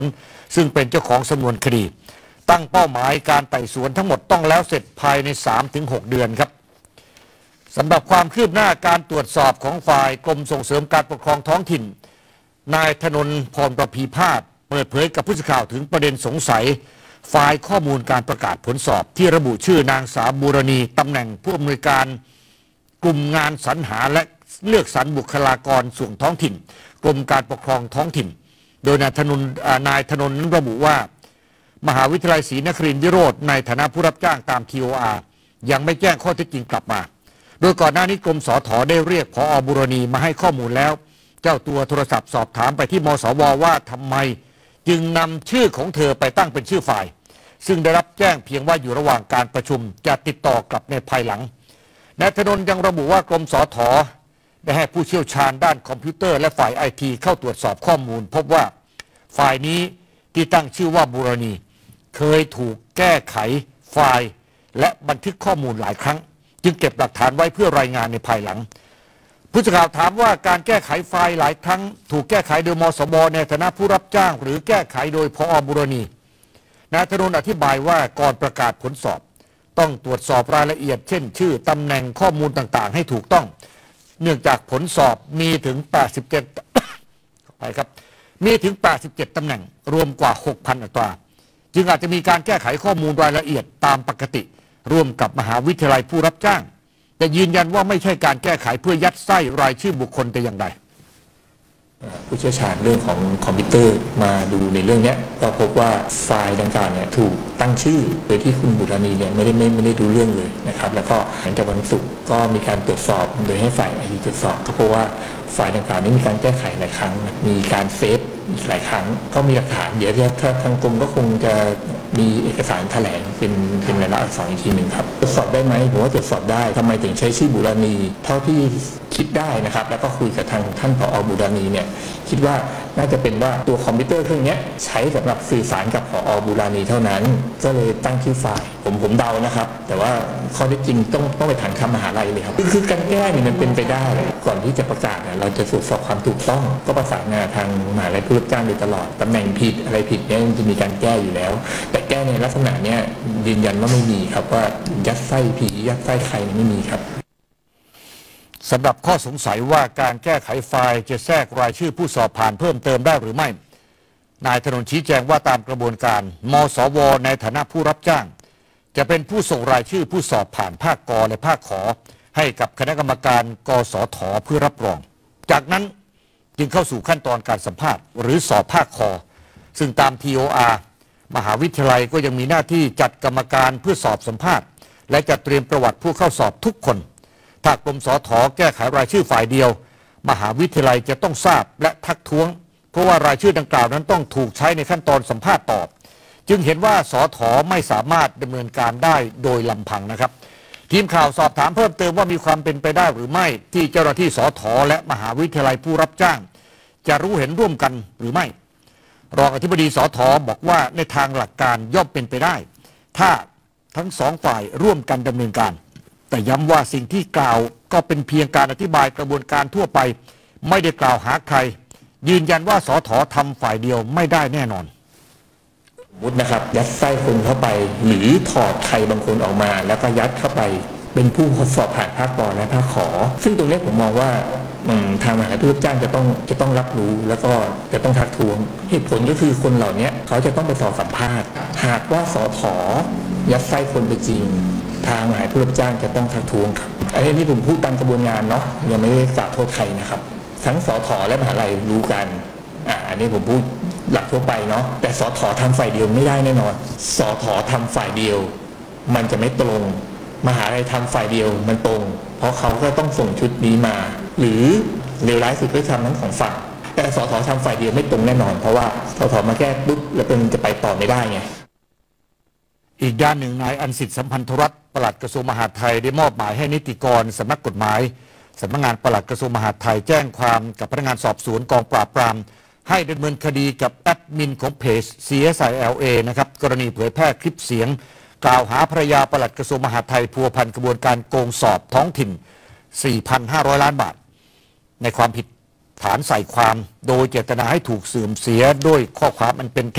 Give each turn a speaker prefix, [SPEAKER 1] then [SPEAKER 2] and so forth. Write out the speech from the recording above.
[SPEAKER 1] ซึ่งเป็นเจ้าของสำนวนคดีตั้งเป้าหมายการไต่สวนทั้งหมดต้องแล้วเสร็จภายใน 3-6 เดือนครับสำหรับความคืบหน้าการตรวจสอบของฝ่ายกรมส่งเสริมการปกครองท้องถิ่นนายธนนท์ พรประภีพาสเปิดเผยกับผู้สื่อข่าวถึงประเด็นสงสัยไฟล์ข้อมูลการประกาศผลสอบที่ระบุชื่อนางสาวบูรณีตำแหน่งผู้อำนวยการกลุ่มงานสรรหาและเลือกสรรบุคลากรส่วนท้องถิ่นกรมการปกครองท้องถิ่นโดยนายธนนท์นั้นระบุว่ามหาวิทยาลัยศรีนครินทรวิโรจน์ในฐานะผู้รับจ้างตาม TOR ยังไม่แจ้งข้อเท็จจริงกลับมาโดยก่อนหน้านี้กรมสถ.ได้เรียกผอ.บูรณีมาให้ข้อมูลแล้วเจ้าตัวโทรศัพท์สอบถามไปที่มสว.ว่าทำไมจึงนำชื่อของเธอไปตั้งเป็นชื่อฝ่ายซึ่งได้รับแจ้งเพียงว่าอยู่ระหว่างการประชุมจะติดต่อกลับในภายหลังนายธนนท์ยังระบุว่ากรมสถ.ได้ให้ผู้เชี่ยวชาญด้านคอมพิวเตอร์และฝ่าย IT เข้าตรวจสอบข้อมูลพบว่าฝ่ายนี้ที่ตั้งชื่อว่าบูรณีเคยถูกแก้ไขไฟล์และบันทึกข้อมูลหลายครั้งจึงเก็บหลักฐานไว้เพื่อรายงานในภายหลังผู้สื่อข่าวถามว่าการแก้ไขไฟล์หลายครั้งถูกแก้ไขโดยมสว.ในฐานะผู้รับจ้างหรือแก้ไขโดยผอ.บูรณีนายธนนท์อธิบายว่าก่อนประกาศผลสอบต้องตรวจสอบรายละเอียดเช่นชื่อตำแหน่งข้อมูลต่างๆให้ถูกต้องเนื่องจากผลสอบมีถึง87ไปครับมีถึง87ตำแหน่งรวมกว่า 6,000 อัตราจึงอาจจะมีการแก้ไขข้อมูลรายละเอียดตามปกติร่วมกับมหาวิทยาลัยผู้รับจ้างแต่ยืนยันว่าไม่ใช่การแก้ไขเพื่อยัดไส้รายชื่อบุคคลแต่อย่างใด
[SPEAKER 2] ผู้เชี่ยวชาญเรื่องของคอมพิวเตอร์มาดูในเรื่องนี้ก็พบว่าไฟล์ดังกล่าวเนี่ยถูกตั้งชื่อโดยที่คุณบุรณีเนี่ยไม่ได้ดูเรื่องเลยนะครับแล้วก็หลังจากวันศุกร์ก็มีการตรวจสอบโดยให้ฝ่าย IT ตรวจสอบก็พบว่าไฟล์ดังกล่าวนี้มีการแก้ไขหลายครั้งมีการเซฟหลายครั้งก็มีหลักฐานเดี๋ยวทางกรมก็คงจะมีเอกสารแถลงเป็นรายละอักษรอีกทีหนึ่งครับตรวจสอบได้ไหมผมว่าตรวจสอบได้ทำไมถึงใช้ชื่อบุรณีเท่าที่คิดได้นะครับแล้วก็คุยกับทางท่านผอ.บุรณีเนี่ยคิดว่าน่าจะเป็นว่าตัวคอมพิวเตอร์เครื่องนี้ใช้สำหรับสื่อสารกับผอ.บุรณีเท่านั้นก็เลยตั้งชื่อฝ่ายผมเดานะครับแต่ว่าข้อเท็จจริงต้องไปถามคำมหาลัยเลยครับคือการแก้นี่มันเป็นไปได้ก่อนที่จะประกาศเราจะตรวจสอบความถูกต้องก็ประสานงานทางมหาลัยผู้รับจ้างโดยตลอดตำแหน่งผิดอะไรผิดเนี่ยจะมีการแก้อยู่แล้วแต่แก้ในลักษณะเนี้ยยืนยันว่าไม่มีครับว่ายัดไส้ผียัดไส้ใครไม่มีครับ
[SPEAKER 1] สำหรับข้อสงสัยว่าการแก้ไขไฟล์จะแทรกรายชื่อผู้สอบผ่านเพิ่มเติมได้หรือไม่นายธนนท์ชี้แจงว่าตามกระบวนการมสว.ในฐานะผู้รับจ้างจะเป็นผู้ส่งรายชื่อผู้สอบผ่านภาคกและภาคขอให้กับคณะกรรมการกสทเพื่อรับรองจากนั้นจึงเข้าสู่ขั้นตอนการสัมภาษณ์หรือสอบภาคคอซึ่งตาม TOR มหาวิทยาลัยก็ยังมีหน้าที่จัดกรรมการเพื่อสอบสัมภาษณ์และจัดเตรียมประวัติผู้เข้าสอบทุกคนถ้ากรมสถ.แก้ไขรายชื่อฝ่ายเดียวมหาวิทยาลัยจะต้องทราบและทักท้วงเพราะว่ารายชื่อดังกล่าวนั้นต้องถูกใช้ในขั้นตอนสัมภาษณ์ตอบจึงเห็นว่าสถ.ไม่สามารถดำเนินการได้โดยลำพังนะครับทีมข่าวสอบถามเพิ่มเติมว่ามีความเป็นไปได้หรือไม่ที่เจ้าหน้าที่สถ.และมหาวิทยาลัยผู้รับจ้างจะรู้เห็นร่วมกันหรือไม่รองอธิบดีสถ.บอกว่าในทางหลักการย่อมเป็นไปได้ถ้าทั้งสองฝ่ายร่วมกันดำเนินการแต่ย้ำว่าสิ่งที่กล่าวก็เป็นเพียงการอธิบายกระบวนการทั่วไปไม่ได้กล่าวหาใครยืนยันว่าสถ.ทำฝ่ายเดียวไม่ได้แน่นอน
[SPEAKER 2] มุดนะครับยัดไส้คนเข้าไปหรือถอดใครบางคนออกมาแล้วก็ยัดเข้าไปเป็นผู้สอบผ่านภาคกและภาคขอซึ่งตรงนี้ผมมองว่าทางมหาวิทยาลัยผู้รับจ้างจะต้องรับรู้แล้วก็จะต้องทักท้วงเหตุผลก็คือคนเหล่านี้เขาจะต้องไปสอบสัมภาษณ์หากว่าสถ.ยัดไส้คนไปจริงทางมหาวิทยาลัยผู้รับจ้างจะต้องทักท้วงครับอันนี้ผมพูดตามกระบวนการเนาะยังไม่ได้กล่าวโทษใครนะครับทั้งสถ.และมหาวิทยาลัยรู้กันอันนี้ผมพูดหลักทั่วไปเนาะแต่สถ.ทำฝ่ายเดียวไม่ได้แน่นอนสถ.ทำฝ่ายเดียวมันจะไม่ตรงมหาวิทยาลัยทำฝ่ายเดียวมันตรงเพราะเขาก็ต้องส่งชุดนี้มาหรือเลวร้ายสุดก็ทำทั้งของฝั่งแต่สถ.ทำฝ่ายเดียวไม่ตรงแน่นอนเพราะว่าสถ.มาแก้ปุ๊บแล้วเป็นจะไปต่อไม่ได้ไง
[SPEAKER 1] อีกด้านหนึ่งนายอันสิทธิ์สัมพันธรัตน์ปลัดกระทรวงมหาดไทยได้มอบหมายให้นิติกรสำนักกฎหมายสำนักงานปลัดกระทรวงมหาดไทยแจ้งความกับพนักงานสอบสวนกองปราบปรามให้ดำเนินคดีกับแอดมินของเพจ CSILA นะครับกรณีเผยแพร่คลิปเสียงกล่าวหาภรรยาปลัดกระทรวงมหาดไทยพัวพันกระบวนการโกงสอบท้องถิ่น 4,500 ล้านบาทในความผิดฐานใส่ความโดยเจตนาให้ถูกเสื่อมเสียด้วยข้อความอันเป็นเท็จ